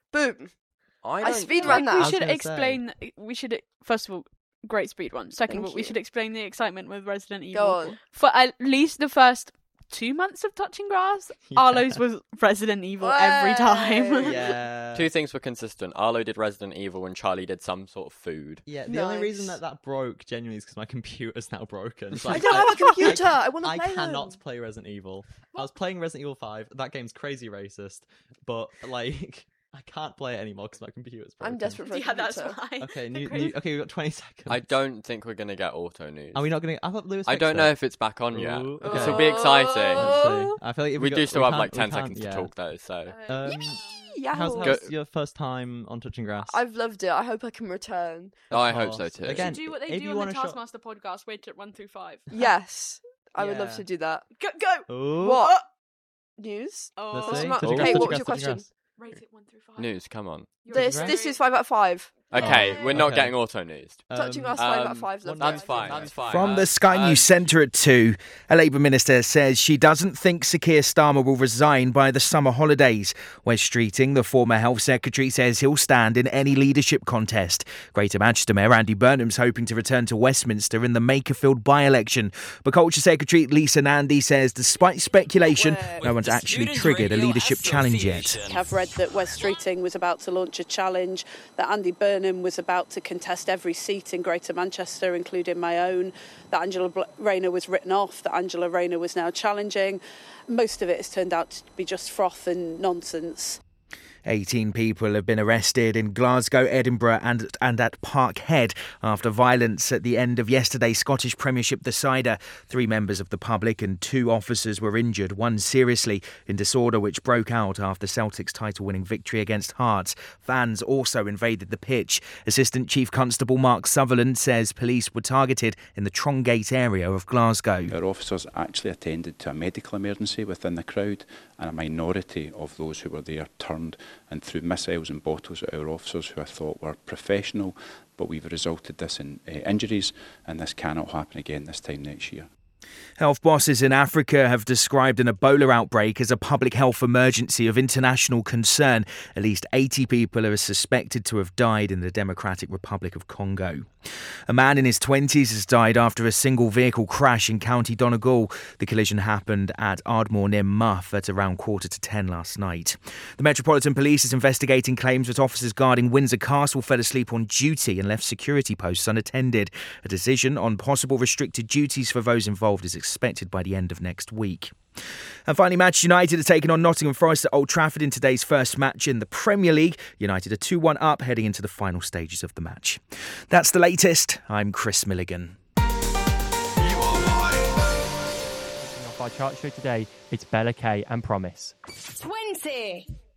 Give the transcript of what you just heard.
Boom. I speedrun that. We should first of all, great speedrun. Second of all, we should explain the excitement with Resident Evil. Go on. For at least the first 2 months of touching grass, Arlo's was Resident Evil every time. Yeah. Two things were consistent. Arlo did Resident Evil and Charlie did some sort of food. Yeah, the only reason that broke genuinely is because my computer's now broken. So I don't have a computer. I want to play I cannot play Resident Evil. I was playing Resident Evil 5. That game's crazy racist, but like I can't play it anymore because my computer's broken. I'm desperate for a computer. That's why. Okay, okay, we've got 20 seconds. I don't think we're going to get auto news. Are we not going to? I thought Lewis. I don't know if it's back on yet. Ooh, This will be exciting. Let's see. I feel like if We do still have like 10 can't- seconds to talk though, so. How's your first time on Touching Grass? I've loved it. I hope I can return. Oh, I hope so too. Again, do what they if do you on wanna the Taskmaster podcast, wait to 1 through 5. Yes, I would love Yeah. to do that. Go! Ooh. What? News? Oh, Let's see. What's Touching okay, Grass, what was Touching your Grass, question? Touching Rate it 1 through 5. News, come on. This is 5 out of 5. Okay, we're not Okay. getting auto news. Touching Grass 5 out of 5. Love That's it. fine. That's fine. From the Sky News Centre at 2, a Labour minister says she doesn't think Sir Keir Starmer will resign by the summer holidays. Wes Streeting, the former Health Secretary, says he'll stand in any leadership contest. Greater Manchester Mayor Andy Burnham's hoping to return to Westminster in the Makerfield by-election. But Culture Secretary Lisa Nandy says despite speculation, no one's actually triggered a leadership challenge yet. I've read that Wes Streeting was about to launch a challenge, that Andy Burnham was about to contest every seat in Greater Manchester, including my own, that Angela Rayner was written off, that Angela Rayner was now challenging. Most of it has turned out to be just froth and nonsense. 18 people have been arrested in Glasgow, Edinburgh and at Parkhead after violence at the end of yesterday's Scottish Premiership decider. 3 members of the public and 2 officers were injured, one seriously, in disorder which broke out after Celtic's title-winning victory against Hearts. Fans also invaded the pitch. Assistant Chief Constable Mark Sutherland says police were targeted in the Trongate area of Glasgow. Our officers actually attended to a medical emergency within the crowd, and a minority of those who were there turned and threw missiles and bottles at our officers, who I thought were professional, but we've resulted this in injuries, and this cannot happen again this time next year. Health bosses in Africa have described an Ebola outbreak as a public health emergency of international concern. At least 80 people are suspected to have died in the Democratic Republic of Congo. A man in his 20s has died after a single vehicle crash in County Donegal. The collision happened at Ardmore near Muff at around 9:45 last night. The Metropolitan Police is investigating claims that officers guarding Windsor Castle fell asleep on duty and left security posts unattended. A decision on possible restricted duties for those involved is expected by the end of next week. And finally, Manchester United are taking on Nottingham Forest at Old Trafford in today's first match in the Premier League. United are 2-1 up heading into the final stages of the match. That's the latest. I'm Chris Milligan. Off our chart show today, it's Bella Kay and Promise. 20.